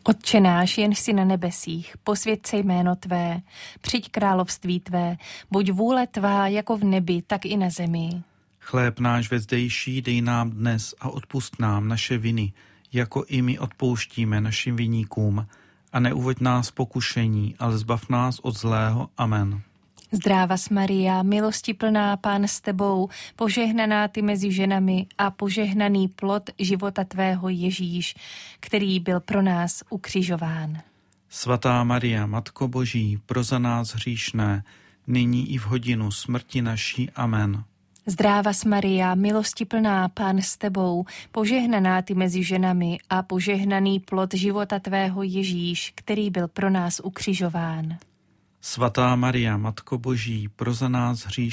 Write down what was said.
Otče náš, jenž jsi na nebesích, posvěť se jméno tvé, přijď království tvé, buď vůle tvá jako v nebi, tak i na zemi. Chléb náš vezdejší dej nám dnes a odpusť nám naše viny, jako i my odpouštíme našim viníkům. A neuvoď nás v pokušení, ale zbav nás od zlého. Amen. Zdráva Maria, milosti plná, Pán s tebou, požehnaná ty mezi ženami a požehnaný plod života tvého Ježíš, který byl pro nás ukřižován. Svatá Maria, Matko Boží, pro za nás hříšné, nyní i v hodinu smrti naší. Amen. Zdráva Maria, milosti plná, Pán s tebou, požehnaná ty mezi ženami a požehnaný plod života tvého Ježíš, který byl pro nás ukřižován. Svatá Maria, Matko Boží, pro za nás hříšné,